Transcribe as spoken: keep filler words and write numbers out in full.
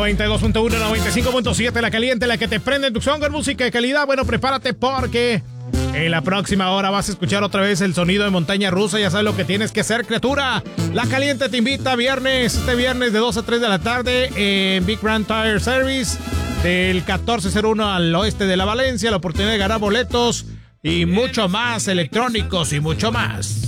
noventa y dos punto uno, noventa y cinco punto siete, la caliente, la que te prende en tu son con música de calidad. Bueno, prepárate porque en la próxima hora vas a escuchar otra vez el sonido de montaña rusa. Ya sabes lo que tienes que hacer, criatura. La caliente te invita viernes, este viernes de dos a tres de la tarde en Big Grand Tire Service del catorce cero uno al oeste de la Valencia. La oportunidad de ganar boletos y mucho más, electrónicos y mucho más.